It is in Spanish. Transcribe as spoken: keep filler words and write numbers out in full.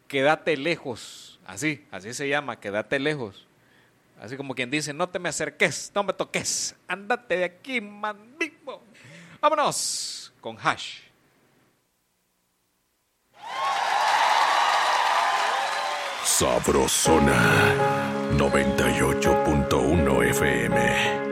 quédate lejos. Así, así se llama, quédate lejos. Así como quien dice, no te me acerques, no me toques, andate de aquí, man mismo. Vámonos con Hash. Sabrosona noventa y ocho punto uno F M.